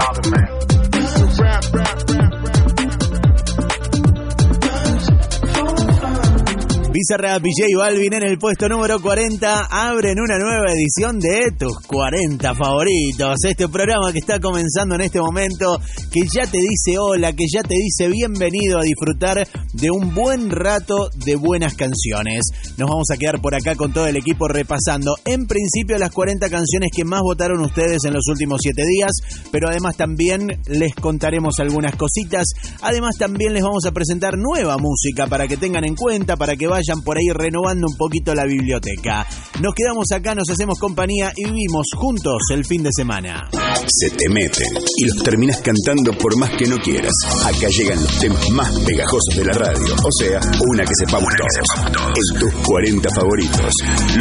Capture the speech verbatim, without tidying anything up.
Bizarrap y J Balvin en el puesto número cuarenta abren una nueva edición de tus cuarenta favoritos. Este programa que está comenzando en este momento, que ya te dice hola, que ya te dice bienvenido a disfrutar de un buen rato de buenas canciones. Nos vamos a quedar por acá con todo el equipo repasando en principio las cuarenta canciones que más votaron ustedes en los últimos siete días, pero además también les contaremos algunas cositas. Además también les vamos a presentar nueva música para que tengan en cuenta, para que vayan por ahí renovando un poquito la biblioteca. Nos quedamos acá, nos hacemos compañía y vivimos juntos el fin de semana. Se te meten y los terminas cantando por más que no quieras. Acá llegan los temas más pegajosos de la radio, o sea, una que sepamos todos. En tus cuarenta favoritos.